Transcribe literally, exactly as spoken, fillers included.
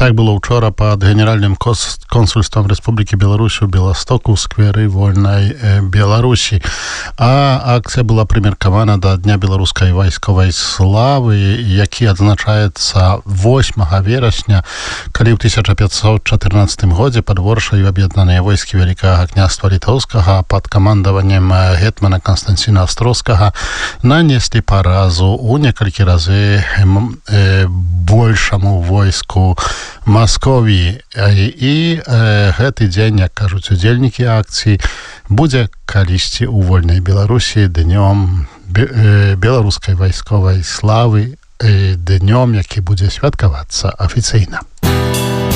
Так было учора под Генеральным консульством Республики Беларусь у Беластоку в скверы Вольной Беларуси. А акция была примеркована до Дня белорусской войсковой славы, які адзначаецца восьмага верасня, калі ў тысяча пятьсот четырнадцатым годзе под Воршаю аб'яднаныя войскі Вялікага княства Літоўскага под камандаваннем гетмана Константина Острозскага нанеслі паразу у некалькі разы большаму войску Маскові. І э, гэты дзень, як кажуць удзельнікі акцыі, будзе калісьці ў вольнай Беларусі днём э, беларускай вайсковай славы, э, днём, які будзе святкавацца афіцыйна.